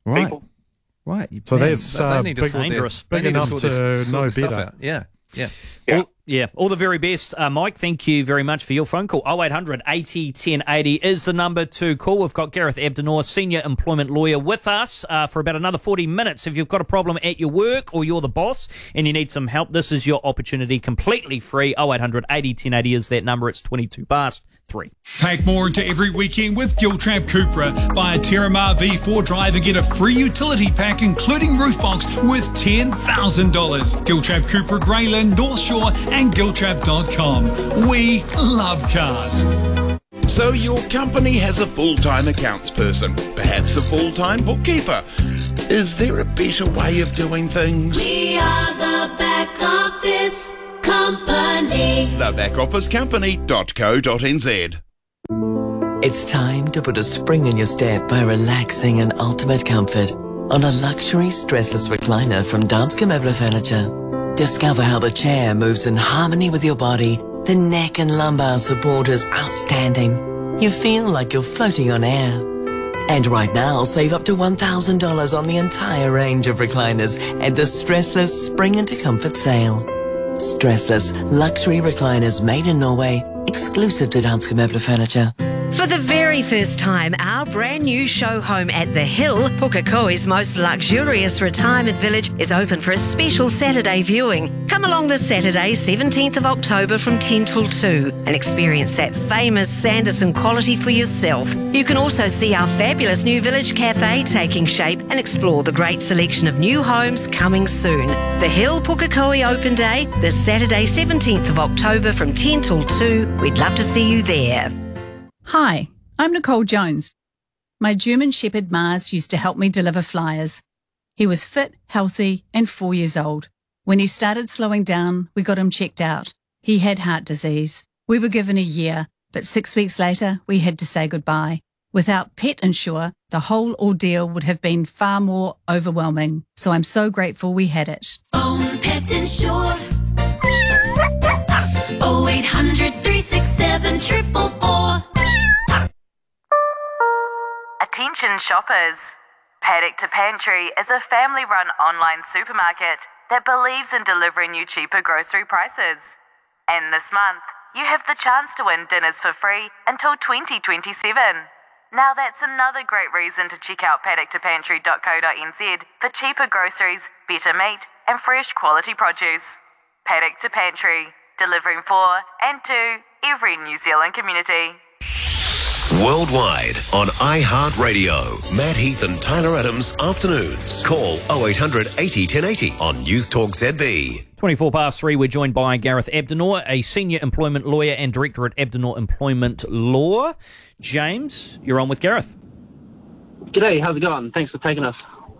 people. Right. So that's they need to big, sort their- dangerous. they big need to enough sort to their- know sort their stuff better. out. Yeah. All the very best, Mike. Thank you very much for your phone call. 0800 80 1080 is the number to call. We've got Gareth Abdenor, senior employment lawyer, with us for about another 40 minutes. If you've got a problem at your work or you're the boss and you need some help, this is your opportunity, completely free. 0800 80 1080 is that number. It's 22 past 3. Pack more into every weekend with Giltrap Cupra. Buy a Terramar V4 drive and get a free utility pack, including roof box, worth $10,000. Giltrap Cupra, Greyland, North Shore, and Giltrap.com. We love cars. So your company has a full-time accounts person, perhaps a full-time bookkeeper. Is there a better way of doing things? We are the Back Office Company. thebackofficecompany.co.nz. It's time to put a spring in your step by relaxing in ultimate comfort on a luxury stressless recliner from Danske Møbler Furniture. Discover how the chair moves in harmony with your body. The neck and lumbar support is outstanding. You feel like you're floating on air. And right now, save up to $1,000 on the entire range of recliners at the Stressless Spring into Comfort sale. Stressless luxury recliners made in Norway, exclusive to Danske Møbler Furniture. For the very first time, our brand new show home at The Hill, Pukekohe's most luxurious retirement village, is open for a special Saturday viewing. Come along this Saturday, 17th of October from 10 till 2 and experience that famous Sanderson quality for yourself. You can also see our fabulous new village cafe taking shape and explore the great selection of new homes coming soon. The Hill Pukekohe Open Day, this Saturday, 17th of October from 10 till 2. We'd love to see you there. Hi, I'm Nicole Jones. My German Shepherd Mars used to help me deliver flyers. He was fit, healthy, and 4 years old. When he started slowing down, we got him checked out. He had heart disease. We were given a year, but 6 weeks later, we had to say goodbye. Without Pet Insure, the whole ordeal would have been far more overwhelming. So I'm so grateful we had it. Phone Pet Insure. 0800 367 444. Attention shoppers. Paddock to Pantry is a family-run online supermarket that believes in delivering you cheaper grocery prices. And this month, you have the chance to win dinners for free until 2027. Now that's another great reason to check out paddocktopantry.co.nz for cheaper groceries, better meat, and fresh quality produce. Paddock to Pantry, delivering for and to every New Zealand community. Worldwide on iHeartRadio. Matt Heath and Tyler Adams afternoons. Call 0800 80 1080 on News Talk ZB. 24 past 3, we're joined by Gareth Abdenor, a senior employment lawyer and director at Abdenor Employment Law. James, you're on with Gareth. G'day, how's it going? Thanks for taking us.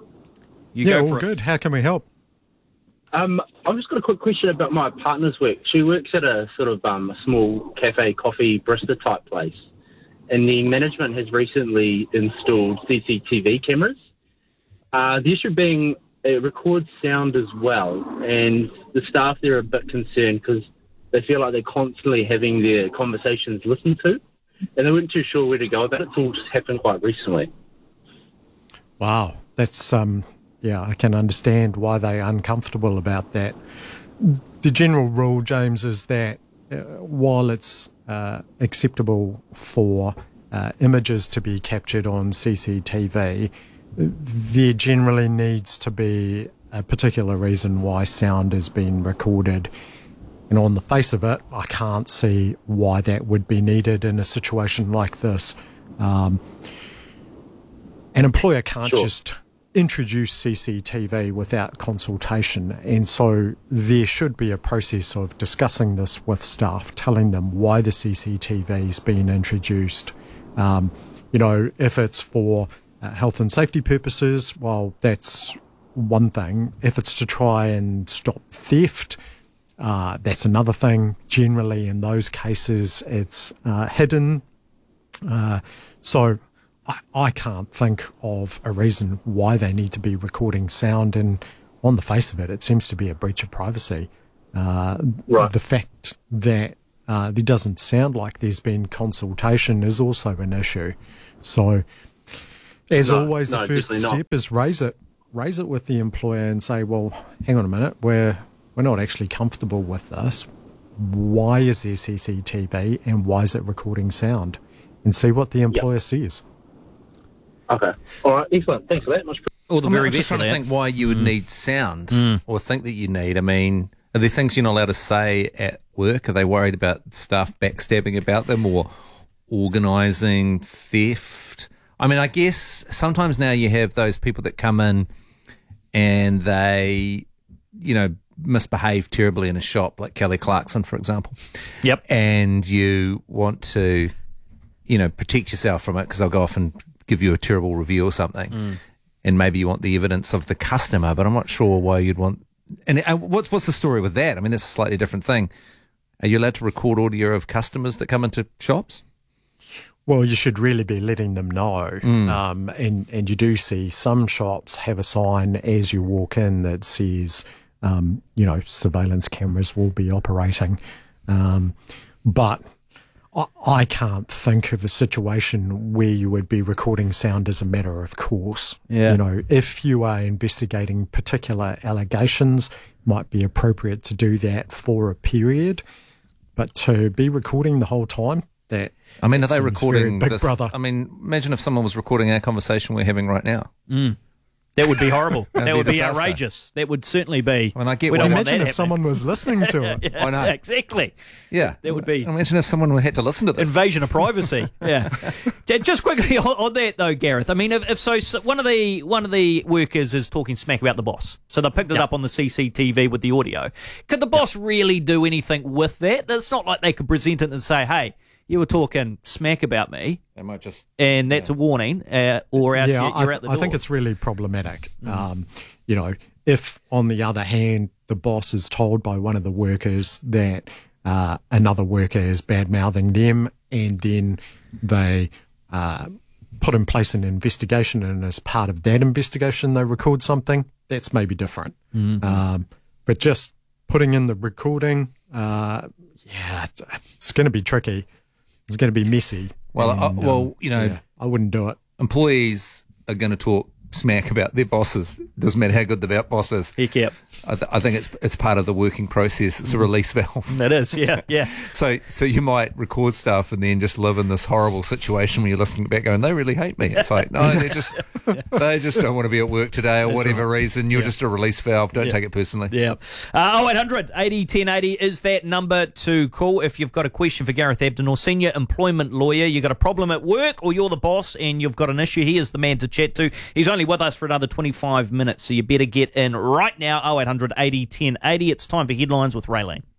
All good. How can we help? I've just got a quick question about my partner's work. She works at a sort of a small cafe, coffee, barista type place. And the management has recently installed CCTV cameras. The issue being it records sound as well, and the staff there are a bit concerned because they feel like they're constantly having their conversations listened to, and they weren't too sure where to go about it. It's all just happened quite recently. Wow, that's I can understand why they're uncomfortable about that. The general rule, James, is that while it's acceptable for images to be captured on CCTV, there generally needs to be a particular reason why sound is being recorded. And on the face of it, I can't see why that would be needed in a situation like this. An employer can't just introduce CCTV without consultation, and so there should be a process of discussing this with staff, telling them why the CCTV is being introduced. If it's for health and safety purposes, well, that's one thing. If it's to try and stop theft, that's another thing. Generally, in those cases, it's hidden. So I can't think of a reason why they need to be recording sound, and on the face of it, it seems to be a breach of privacy. The fact that there doesn't sound like there's been consultation is also an issue. So As No, always, no, the first definitely not. step is raise it with the employer and say, well, hang on a minute, we're not actually comfortable with this. Why is there CCTV and why is it recording sound? And see what the employer says. Okay. All right. Excellent. Thanks for that. Much. All the I'm very just best trying for to that. think why you would need sound or think that you need. I mean, are there things you're not allowed to say at work? Are they worried about staff backstabbing about them or organising theft? I mean, I guess sometimes now you have those people that come in and they, misbehave terribly in a shop, like Kelly Clarkson, for example. Yep. And you want to, protect yourself from it because they'll go off and give you a terrible review or something. And maybe you want the evidence of the customer, but I'm not sure why you'd want. And what's the story with that? I mean, that's a slightly different thing. Are you allowed to record audio of customers that come into shops? Well, you should really be letting them know. And you do see some shops have a sign as you walk in that says, surveillance cameras will be operating. But I can't think of a situation where you would be recording sound as a matter of course. Yeah. If you are investigating particular allegations, might be appropriate to do that for a period. But to be recording the whole time, are they recording Big this? Brother? I mean, imagine if someone was recording our conversation we're having right now. That would be horrible. That'd That be would be disaster. outrageous. That would certainly be. I mean, I get we why don't they- want that Imagine if happening. someone was listening to it. Yeah, I know. exactly. Yeah. That would be Imagine if someone had to listen to this. invasion of privacy. Yeah. Just quickly on that though, Gareth. I mean, if so one of the workers is talking smack about the boss, so they picked it up on the CCTV with the audio. Could the boss really do anything with that? It's not like they could present it and say, "Hey, you were talking smack about me," They might just. and that's a warning, or else you're out the door. I think it's really problematic. If on the other hand, the boss is told by one of the workers that another worker is bad-mouthing them, and then they put in place an investigation, and as part of that investigation they record something, that's maybe different. But just putting in the recording, it's going to be tricky. It's going to be messy. Well, I wouldn't do it. Employees are going to talk smack about their bosses. Doesn't matter how good the boss is. Heck yep. I think it's part of the working process. It's a release valve. It is, yeah. So you might record stuff and then just live in this horrible situation where you're listening back going, they really hate me. It's like, no, they just don't want to be at work today or whatever reason. You're just a release valve. Don't take it personally. Yeah. 0800 80 1080 is that number to call if you've got a question for Gareth Abdenor, senior employment lawyer. You've got a problem at work or you're the boss and you've got an issue. He is the man to chat to. He's only with us for another 25 minutes, so you better get in right now. 0800 80 1080. It's time for headlines with Raylene.